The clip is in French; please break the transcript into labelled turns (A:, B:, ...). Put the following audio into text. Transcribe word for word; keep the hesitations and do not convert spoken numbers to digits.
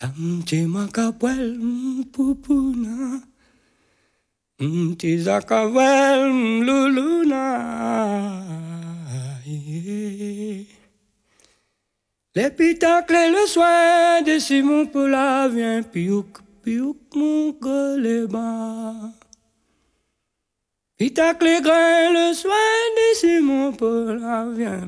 A: Mti makapwel mpupuna, mti zakawel mluluna. L'épitacle et le soin de Simon Paula vient piouk, piouk, mon goléba. L'épitacle et grain, le soin de Simon Paula vient